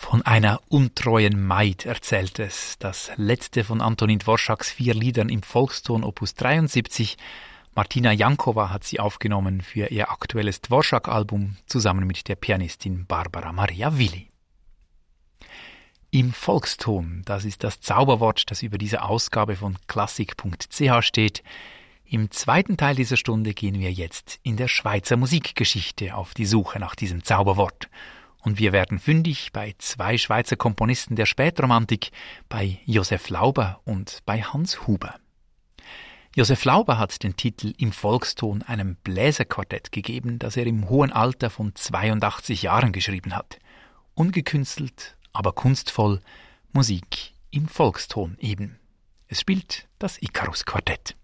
Von einer untreuen Maid erzählt es, das letzte von Antonín Dvořáks 4 Liedern im Volkston Opus 73. Martina Janková hat sie aufgenommen für ihr aktuelles Dvořák-Album zusammen mit der Pianistin Barbara Maria Willi. Im Volkston, das ist das Zauberwort, das über dieser Ausgabe von klassik.ch steht. Im zweiten Teil dieser Stunde gehen wir jetzt in der Schweizer Musikgeschichte auf die Suche nach diesem Zauberwort. Und wir werden fündig bei 2 Schweizer Komponisten der Spätromantik, bei Josef Lauber und bei Hans Huber. Josef Lauber hat den Titel Im Volkston einem Bläserquartett gegeben, das er im hohen Alter von 82 Jahren geschrieben hat. Ungekünstelt, aber kunstvoll, Musik im Volkston eben. Es spielt das Ikarus-Quartett.